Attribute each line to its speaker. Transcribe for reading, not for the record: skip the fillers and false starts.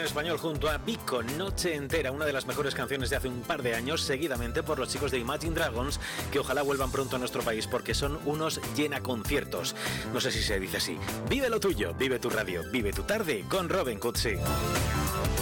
Speaker 1: español junto a Vico, Noche Entera, una de las mejores canciones de hace un par de años, seguidamente por los chicos de Imagine Dragons, que ojalá vuelvan pronto a nuestro país porque son unos llenaconciertos. No sé si se dice así. Vive lo tuyo, vive tu radio, vive tu tarde con Robin Cutsi.